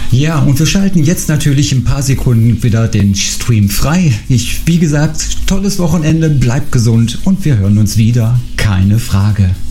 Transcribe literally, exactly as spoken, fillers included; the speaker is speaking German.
Ja, und wir schalten jetzt natürlich in ein paar Sekunden wieder den Stream frei. Ich, wie gesagt, tolles Wochenende, bleibt gesund und wir hören uns wieder, keine Frage.